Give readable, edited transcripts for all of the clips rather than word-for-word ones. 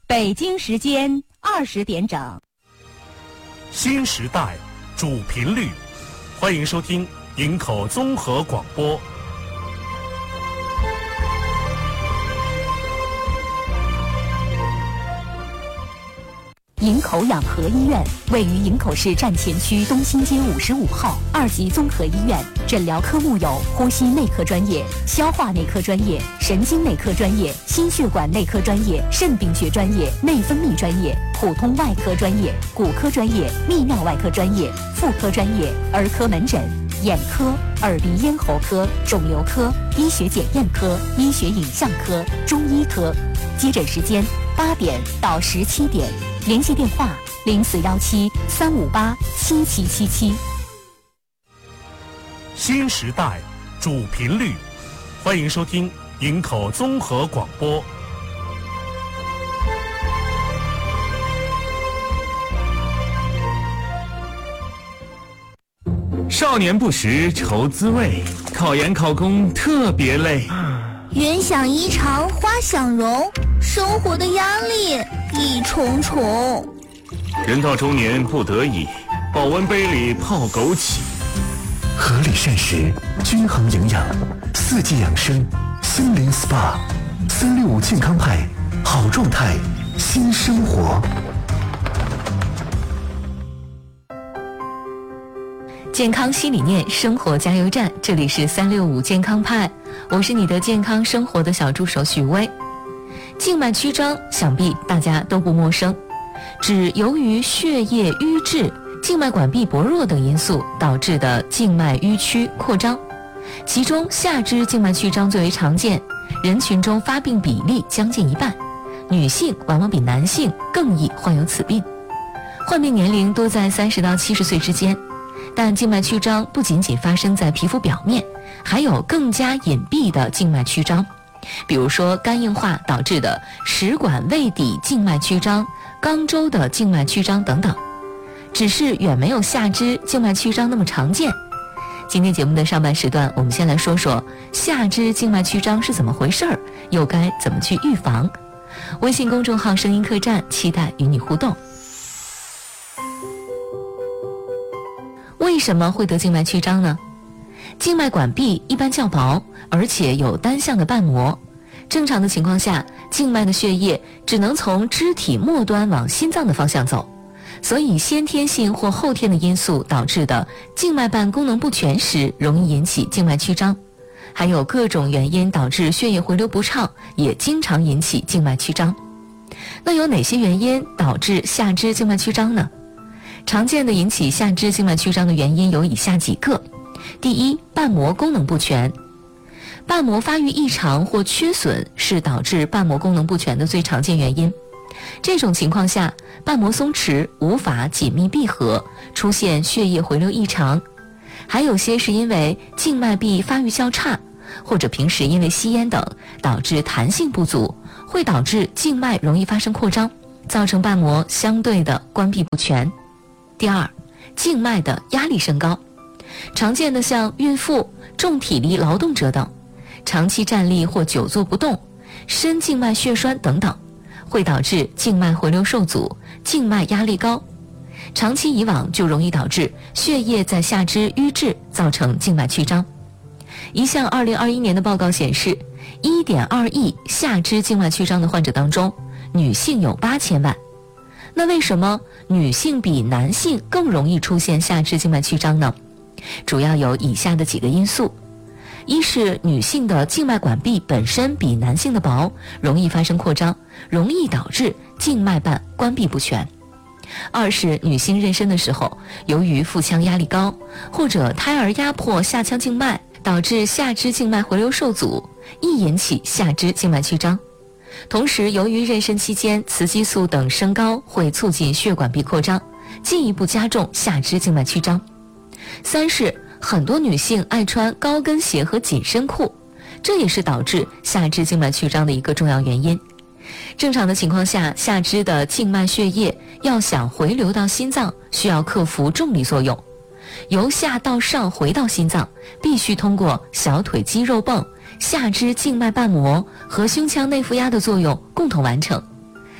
北京时间20点整。 新时代主频率，欢迎收听营口综合广播。 营口养和医院位于营口市站前区东新街55号2级综合医院，诊疗科目有呼吸内科专业、消化内科专业、神经内科专业、心血管内科专业、肾病学专业、内分泌专业、普通外科专业、骨科专业、泌尿外科专业、妇科专业、儿科门诊、眼科、耳鼻咽喉科、肿瘤科、医学检验科、医学影像科、中医科。接诊时间8点到17点。联系电话0417-358-7777。 新时代主频率，欢迎收听营口综合广播。 少年不识愁滋味，考研考公特别累。 云想衣裳花想容，生活的压力一重重。 人到中年不得已，保温杯里泡枸杞。 合理膳食，均衡营养，四季养生，心灵 SPA，365健康派，好状态，新生活。 健康新理念，生活加油站，这里是365健康派，我是你的健康生活的小助手许巍。静脉曲张想必大家都不陌生，指由于血液瘀滞、静脉管壁薄弱等因素导致的静脉迂曲扩张，其中下肢静脉曲张最为常见，人群中发病比例将近一半，女性往往比男性更易患有此病，患病年龄多在30到70岁之间。但静脉曲张不仅仅发生在皮肤表面，还有更加隐蔽的静脉曲张，比如说肝硬化导致的食管胃底静脉曲张、肛周的静脉曲张等等，只是远没有下肢静脉曲张那么常见。今天节目的上半时段，我们先来说说下肢静脉曲张是怎么回事儿，又该怎么去预防。微信公众号声音客栈期待与你互动。为什么会得静脉曲张呢？静脉管壁一般较薄，而且有单向的瓣膜。正常的情况下，静脉的血液只能从肢体末端往心脏的方向走，所以先天性或后天的因素导致的静脉瓣功能不全时，容易引起静脉曲张。还有各种原因导致血液回流不畅，也经常引起静脉曲张。那有哪些原因导致下肢静脉曲张呢？常见的引起下肢静脉曲张的原因有以下几个。第一，瓣膜功能不全。瓣膜发育异常或缺损是导致瓣膜功能不全的最常见原因。这种情况下，瓣膜松弛，无法紧密闭合，出现血液回流异常。还有些是因为静脉壁发育较差，或者平时因为吸烟等导致弹性不足，会导致静脉容易发生扩张，造成瓣膜相对的关闭不全。第二，静脉的压力升高。常见的像孕妇、重体力劳动者等，长期站立或久坐不动，深静脉血栓等等，会导致静脉回流受阻，静脉压力高。长期以往就容易导致血液在下肢瘀滞，造成静脉曲张。一项2021年的报告显示，1.2亿下肢静脉曲张的患者当中，女性有8000万。那为什么女性比男性更容易出现下肢静脉曲张呢？主要有以下的几个因素。一是女性的静脉管壁本身比男性的薄，容易发生扩张，容易导致静脉瓣关闭不全。二是女性妊娠的时候，由于腹腔压力高，或者胎儿压迫下腔静脉，导致下肢静脉回流受阻，易引起下肢静脉曲张。同时，由于妊娠期间雌激素等升高，会促进血管壁扩张，进一步加重下肢静脉曲张。三是很多女性爱穿高跟鞋和紧身裤，这也是导致下肢静脉曲张的一个重要原因。正常的情况下，下肢的静脉血液要想回流到心脏，需要克服重力作用，由下到上回到心脏，必须通过小腿肌肉泵、下肢静脉瓣膜和胸腔内负压的作用共同完成。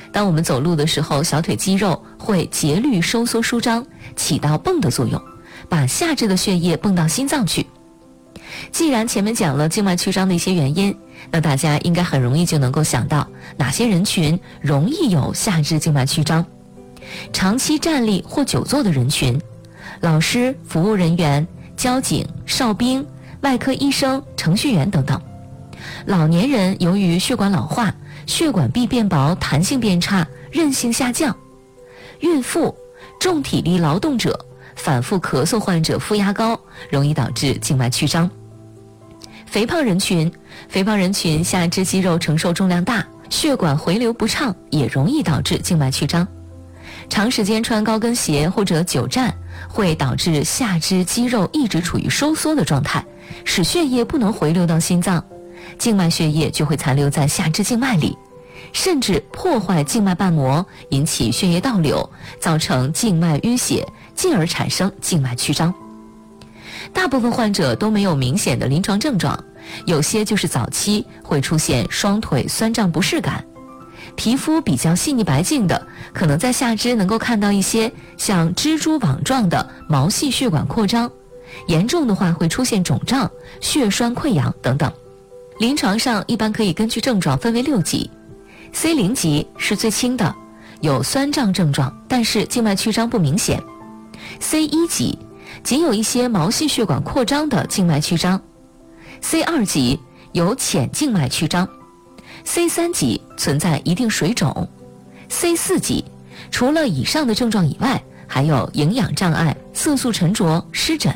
当我们走路的时候，小腿肌肉会节律收缩舒张，起到泵的作用，把下肢的血液泵到心脏去。既然前面讲了静脉曲张的一些原因，那大家应该很容易就能够想到哪些人群容易有下肢静脉曲张。长期站立或久坐的人群，老师、服务人员、交警、哨兵、外科医生、程序员等等。老年人由于血管老化，血管壁变薄，弹性变差，韧性下降。孕妇、重体力劳动者、反复咳嗽患者负压高，容易导致静脉曲张。肥胖人群下肢肌肉承受重量大，血管回流不畅，也容易导致静脉曲张。长时间穿高跟鞋或者久站，会导致下肢肌肉一直处于收缩的状态，使血液不能回流到心脏，静脉血液就会残留在下肢静脉里，甚至破坏静脉瓣膜，引起血液倒流，造成静脉淤血，进而产生静脉曲张。大部分患者都没有明显的临床症状，有些就是早期会出现双腿酸胀不适感。皮肤比较细腻白净的，可能在下肢能够看到一些像蜘蛛网状的毛细血管扩张，严重的话会出现肿胀、血栓溃疡等等。临床上一般可以根据症状分为6级， C0 级是最轻的，有酸胀症状，但是静脉曲张不明显。 C1 级仅有一些毛细血管扩张的静脉曲张。 C2 级有浅静脉曲张。 C3 级存在一定水肿。 C4 级除了以上的症状以外，还有营养障碍、色素沉着、湿疹。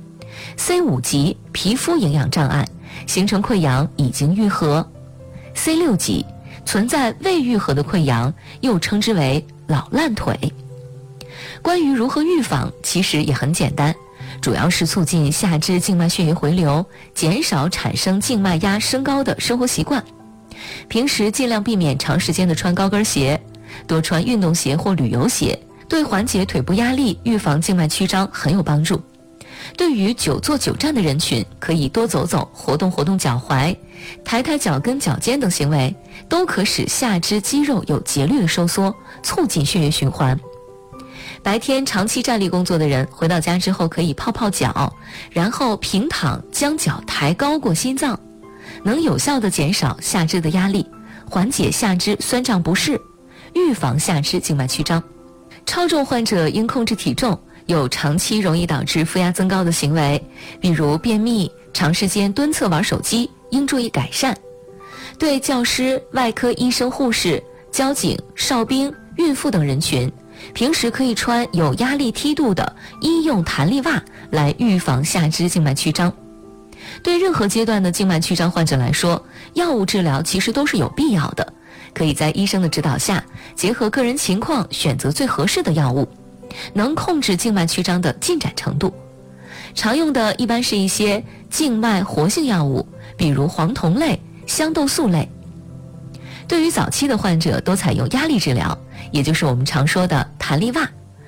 C5 级皮肤营养障碍，形成溃疡已经愈合。 C6 级存在未愈合的溃疡，又称之为老烂腿。关于如何预防，其实也很简单，主要是促进下肢静脉血液回流，减少产生静脉压升高的生活习惯。平时尽量避免长时间的穿高跟鞋，多穿运动鞋或旅游鞋，对缓解腿部压力、预防静脉曲张很有帮助。对于久坐久站的人群，可以多走走，活动活动脚踝，抬抬脚跟、脚尖等行为，都可使下肢肌肉有节律的收缩，促进血液循环。白天长期站立工作的人，回到家之后可以泡泡脚，然后平躺，将脚抬高过心脏，能有效地减少下肢的压力，缓解下肢酸胀不适，预防下肢静脉曲张。超重患者应控制体重，有长期容易导致负压增高的行为，比如便秘、长时间蹲侧玩手机，应注意改善。对教师、外科医生、护士、交警、哨兵、孕妇等人群，平时可以穿有压力梯度的医用弹力袜来预防下肢静脉曲张。对任何阶段的静脉曲张患者来说，药物治疗其实都是有必要的，可以在医生的指导下，结合个人情况选择最合适的药物，能控制静脉曲张的进展程度。常用的一般是一些静脉活性药物，比如黄酮类、香豆素类。对于早期的患者，都采用压力治疗，也就是我们常说的弹力袜。